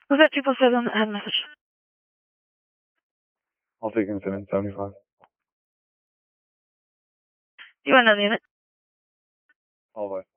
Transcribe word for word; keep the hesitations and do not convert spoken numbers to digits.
Was that triple seven that had a message? I'll take incident seventy-five. Do you want another unit? All the way.